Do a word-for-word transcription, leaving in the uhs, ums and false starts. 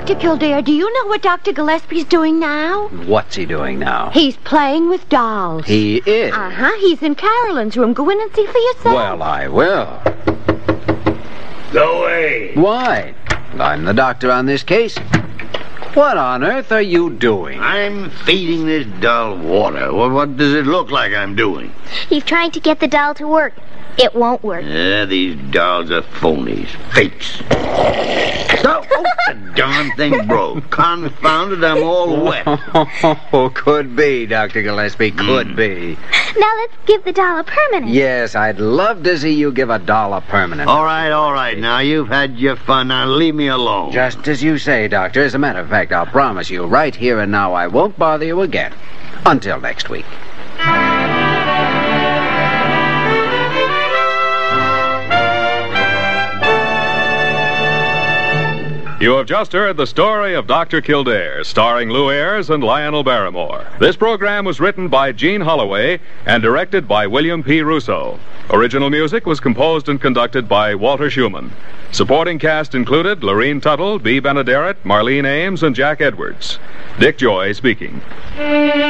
Doctor Kildare, do you know what Doctor Gillespie's doing now? What's he doing now? He's playing with dolls. He is? Uh-huh. He's in Carolyn's room. Go in and see for yourself. Well, I will. Go away. Why? I'm the doctor on this case. What on earth are you doing? I'm feeding this doll water. What, what does it look like I'm doing? He's trying to get the doll to work. It won't work. Yeah, these dolls are phonies. Fakes. Oh, oh, the darn thing broke. Confounded, I'm all wet. Oh, could be, Doctor Gillespie, could Mm. be. Now let's give the doll a permanent. Yes, I'd love to see you give a doll a permanent. All right, all right. Now, you've had your fun. Now, leave me alone. Just as you say, Doctor. As a matter of fact, I'll promise you right here and now I won't bother you again. Until next week. You have just heard the story of Doctor Kildare, starring Lou Ayres and Lionel Barrymore. This program was written by Gene Holloway and directed by William P. Russo. Original music was composed and conducted by Walter Schumann. Supporting cast included Lorene Tuttle, Bea Benaderet, Marlene Ames, and Jack Edwards. Dick Joy speaking.